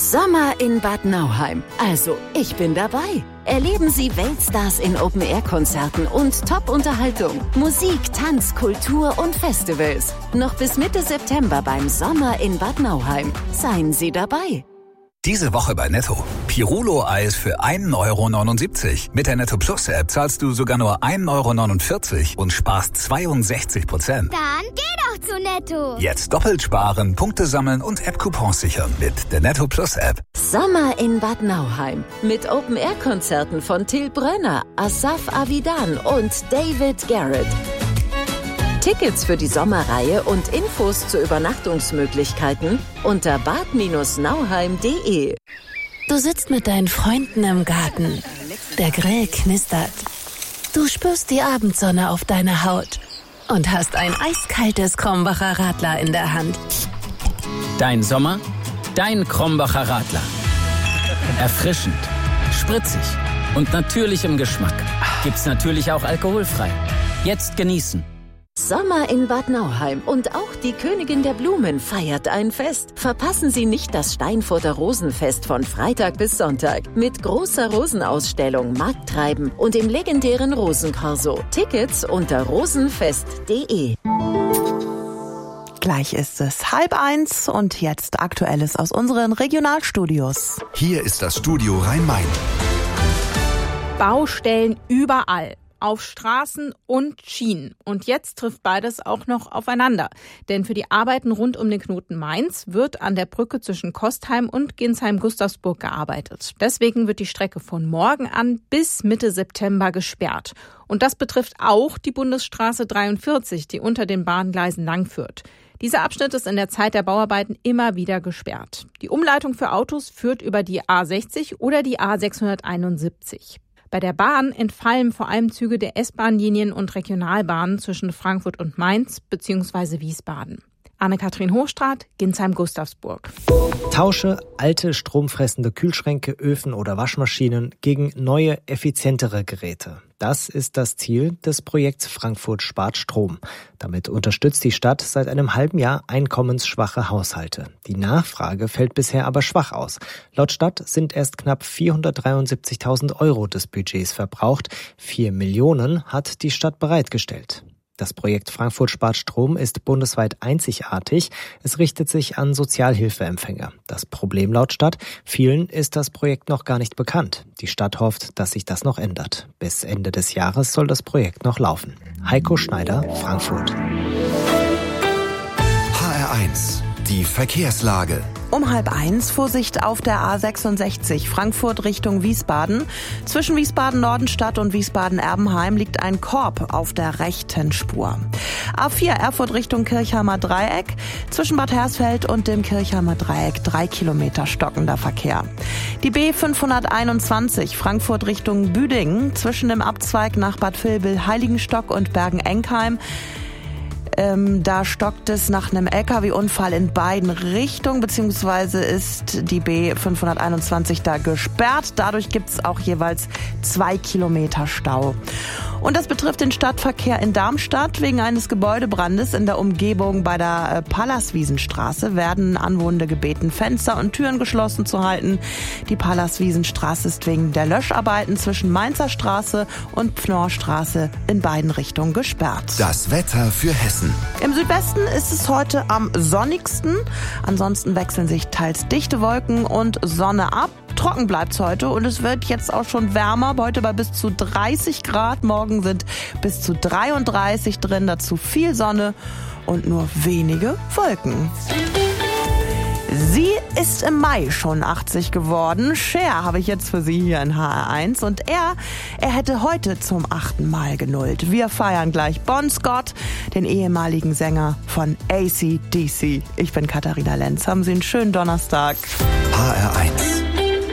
Sommer in Bad Nauheim. Also, ich bin dabei. Erleben Sie Weltstars in Open-Air-Konzerten und Top-Unterhaltung. Musik, Tanz, Kultur und Festivals. Noch bis Mitte September beim Sommer in Bad Nauheim. Seien Sie dabei. Diese Woche bei Netto. Pirulo-Eis für 1,79 €. Mit der Netto Plus App zahlst du sogar nur 1,49 € und sparst 62%. Dann geh doch zu Netto. Jetzt doppelt sparen, Punkte sammeln und App-Coupons sichern mit der Netto Plus App. Sommer in Bad Nauheim. Mit Open-Air-Konzerten von Till Brönner, Asaf Avidan und David Garrett. Tickets für die Sommerreihe und Infos zu Übernachtungsmöglichkeiten unter bad-nauheim.de. Du sitzt mit deinen Freunden im Garten. Der Grill knistert. Du spürst die Abendsonne auf deiner Haut und hast ein eiskaltes Krombacher Radler in der Hand. Dein Sommer, dein Krombacher Radler. Erfrischend, spritzig und natürlich im Geschmack. Gibt's natürlich auch alkoholfrei. Jetzt genießen. Sommer in Bad Nauheim und auch die Königin der Blumen feiert ein Fest. Verpassen Sie nicht das Steinfurter Rosenfest von Freitag bis Sonntag mit großer Rosenausstellung, Markttreiben und dem legendären Rosenkorso. Tickets unter rosenfest.de. Gleich ist es 12:30 und jetzt Aktuelles aus unseren Regionalstudios. Hier ist das Studio Rhein-Main. Baustellen überall. Auf Straßen und Schienen. Und jetzt trifft beides auch noch aufeinander. Denn für die Arbeiten rund um den Knoten Mainz wird an der Brücke zwischen Kostheim und Ginsheim-Gustavsburg gearbeitet. Deswegen wird die Strecke von morgen an bis Mitte September gesperrt. Und das betrifft auch die Bundesstraße 43, die unter den Bahngleisen langführt. Dieser Abschnitt ist in der Zeit der Bauarbeiten immer wieder gesperrt. Die Umleitung für Autos führt über die A60 oder die A671. Bei der Bahn entfallen vor allem Züge der S-Bahn-Linien und Regionalbahnen zwischen Frankfurt und Mainz bzw. Wiesbaden. Anne-Kathrin Hochstraat, Ginsheim-Gustavsburg. Tausche alte stromfressende Kühlschränke, Öfen oder Waschmaschinen gegen neue, effizientere Geräte. Das ist das Ziel des Projekts Frankfurt spart Strom. Damit unterstützt die Stadt seit einem halben Jahr einkommensschwache Haushalte. Die Nachfrage fällt bisher aber schwach aus. Laut Stadt sind erst knapp 473.000 € des Budgets verbraucht. 4 Millionen hat die Stadt bereitgestellt. Das Projekt Frankfurt spart Strom ist bundesweit einzigartig. Es richtet sich an Sozialhilfeempfänger. Das Problem laut Stadt: vielen ist das Projekt noch gar nicht bekannt. Die Stadt hofft, dass sich das noch ändert. Bis Ende des Jahres soll das Projekt noch laufen. Heiko Schneider, Frankfurt. HR1, die Verkehrslage. Um 12:30 Vorsicht auf der A66 Frankfurt Richtung Wiesbaden. Zwischen Wiesbaden-Nordenstadt und Wiesbaden-Erbenheim liegt ein Korb auf der rechten Spur. A4 Erfurt Richtung Kirchheimer Dreieck. Zwischen Bad Hersfeld und dem Kirchheimer Dreieck 3 Kilometer stockender Verkehr. Die B521 Frankfurt Richtung Büdingen. Zwischen dem Abzweig nach Bad Vilbel, Heiligenstock und Bergen-Enkheim. Da stockt es nach einem LKW-Unfall in beiden Richtungen, beziehungsweise ist die B521 da gesperrt. Dadurch gibt es auch jeweils 2 Kilometer Stau. Und das betrifft den Stadtverkehr in Darmstadt. Wegen eines Gebäudebrandes in der Umgebung bei der Pallaswiesenstraße werden Anwohner gebeten, Fenster und Türen geschlossen zu halten. Die Pallaswiesenstraße ist wegen der Löscharbeiten zwischen Mainzer Straße und Pnorrstraße in beiden Richtungen gesperrt. Das Wetter für Hessen. Im Südwesten ist es heute am sonnigsten. Ansonsten wechseln sich teils dichte Wolken und Sonne ab. Trocken bleibt's heute und es wird jetzt auch schon wärmer. Heute bei bis zu 30 Grad. Morgen sind bis zu 33 drin. Dazu viel Sonne und nur wenige Wolken. Sie ist im Mai schon 80 geworden. Cher habe ich jetzt für Sie hier in HR1. Und er hätte heute zum 8. Mal genullt. Wir feiern gleich Bon Scott, den ehemaligen Sänger von AC/DC. Ich bin Katharina Lenz. Haben Sie einen schönen Donnerstag. HR1.